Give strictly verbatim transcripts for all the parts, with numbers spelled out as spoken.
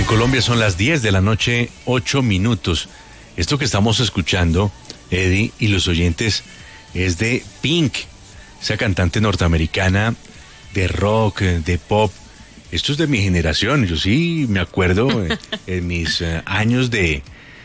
Colombia son las diez de la noche, ocho minutos. Esto que estamos escuchando, Eddie y los oyentes, es de Pink, esa cantante norteamericana de rock, de pop. Esto es de mi generación. Yo sí me acuerdo en, en mis uh, años de,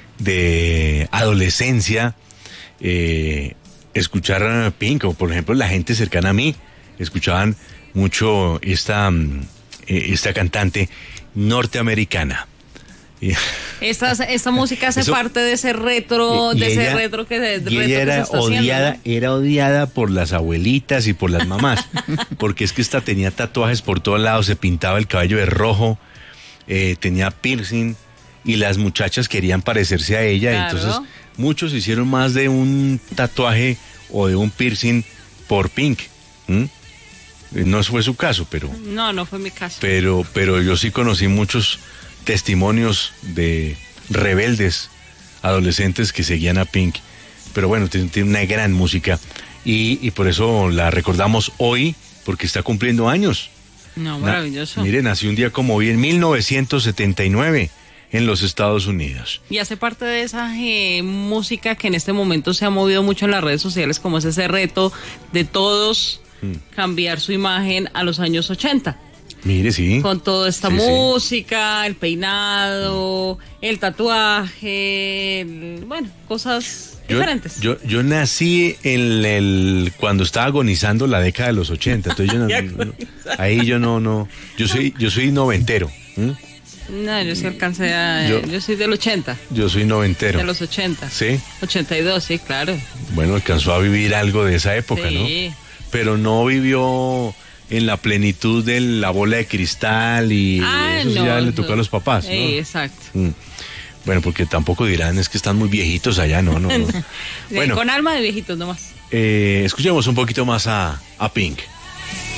de adolescencia, eh, escuchar a Pink, o por ejemplo la gente cercana a mí, escuchaban mucho esta, eh, esta cantante norteamericana. Esta, esta música hace Eso, parte de ese retro, de ese ella, retro que, de, y retro ella era que se está odiada, haciendo, ¿no? Era odiada por las abuelitas y por las mamás, porque es que esta tenía tatuajes por todos lados, se pintaba el cabello de rojo, eh, tenía piercing, y las muchachas querían parecerse a ella, claro. Entonces muchos hicieron más de un tatuaje o de un piercing por Pink. ¿Mm? No fue su caso, pero... No, no fue mi caso. Pero, pero yo sí conocí muchos testimonios de rebeldes adolescentes que seguían a Pink. Pero bueno, tiene, tiene una gran música y, y por eso la recordamos hoy, porque está cumpliendo años. No, maravilloso. Na, miren, nació un día como hoy en mil novecientos setenta y nueve en los Estados Unidos. Y hace parte de esa eh, música que en este momento se ha movido mucho en las redes sociales, como es ese reto de todos mm. cambiar su imagen a los años ochenta. Mire, sí. Con toda esta sí, música, sí. El peinado, el tatuaje, el, bueno, cosas yo, diferentes. Yo, yo nací en el cuando estaba agonizando la década de los ochenta, entonces yo no, no, ahí yo no, no, yo soy, yo soy noventero. ¿Mm? No, yo sí alcancé a, yo, yo soy del ochenta. Yo soy noventero. De los ochenta. Sí. ochenta y dos, sí, claro. Bueno, alcanzó a vivir algo de esa época, sí. ¿no? Pero no vivió en la plenitud de la bola de cristal y ah, eso sí no, ya le no. tocó a los papás, ¿no? Sí, exacto. Mm. Bueno, porque tampoco dirán, es que están muy viejitos allá, ¿no? no, no. Bueno, con alma de viejitos nomás. Eh, escuchemos un poquito más a, a Pink.